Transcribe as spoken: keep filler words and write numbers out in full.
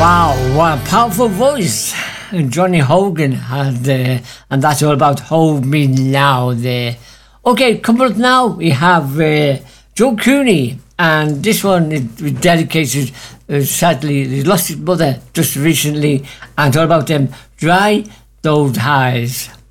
Wow, what a powerful voice Johnny Hogan had, uh, and that's all about Hold Me Now there. Okay, coming up now, we have uh, Joe Cooney, and this one is dedicated, uh, sadly, he lost his mother just recently, and it's all about them Dry Those Eyes.